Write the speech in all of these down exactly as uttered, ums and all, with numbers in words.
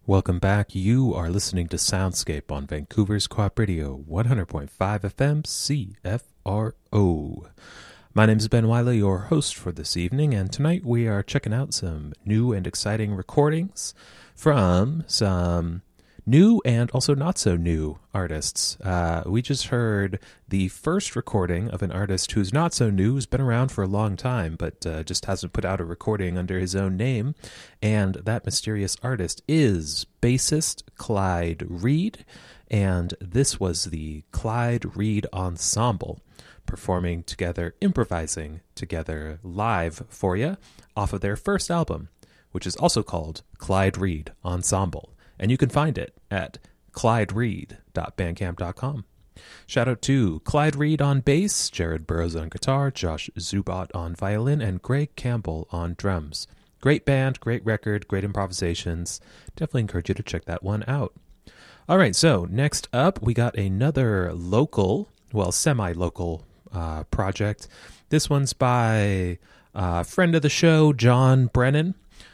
Welcome back. You are listening to Soundscape on Vancouver's Co-op Radio, one hundred point five F M C F R O. My name is Ben Wiley, your host for this evening, and tonight we are checking out some new and exciting recordings from some new and also not so new artists. Uh, we just heard the first recording of an artist who's not so new, who's been around for a long time, but uh, just hasn't put out a recording under his own name. And that mysterious artist is bassist Clyde Reed. And this was the Clyde Reed Ensemble performing together, improvising together live for you off of their first album, which is also called Clyde Reed Ensemble. And you can find it at clyde reed dot bandcamp dot com. Shout out to Clyde Reed on bass, Jared Burrows on guitar, Josh Zubat on violin, and Greg Campbell on drums. Great band, great record, great improvisations. Definitely encourage you to check that one out. All right, so next up, we got another local, well, semi-local uh, project. This one's by a uh, friend of the show, John Brennan.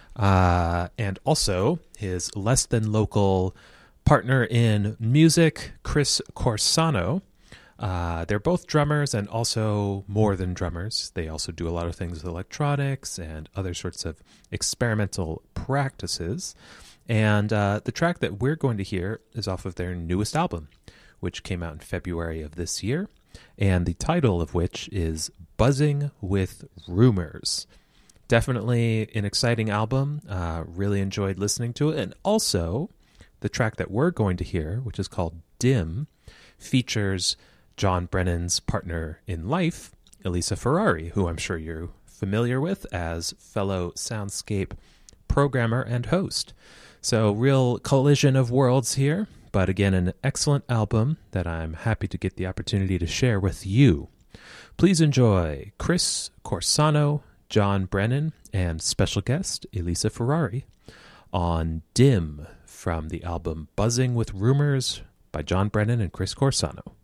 Uh, and also his less than local partner in music, Chris Corsano. Uh, they're both drummers and also more than drummers. They also do a lot of things with electronics and other sorts of experimental practices. And uh, the track that we're going to hear is off of their newest album, which came out in February of this year, and the title of which is Buzzing with Rumors. Definitely an exciting album. Uh, really enjoyed listening to it. And also, the track that we're going to hear, which is called Dim, features John Brennan's partner in life, Elisa Ferrari, who I'm sure you're familiar with as fellow Soundscape programmer and host. So, real collision of worlds here. But again, an excellent album that I'm happy to get the opportunity to share with you. Please enjoy Chris Corsano, John Brennan, and special guest Elisa Ferrari on Dim from the album Buzzing with Rumors by John Brennan and Chris Corsano.